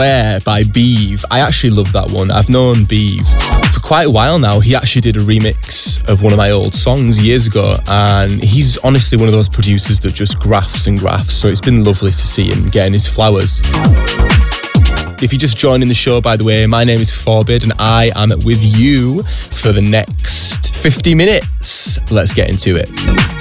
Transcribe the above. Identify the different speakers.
Speaker 1: Air by Beeve. I actually love that one. I've known Beeve for quite a while now. He actually did a remix of one of my old songs years ago, and he's honestly one of those producers that just grafts and grafts, so it's been lovely to see him getting his flowers. If you're just joining the show, by the way, my name is Forbid and I am with you for the next 50 minutes. Let's get into it.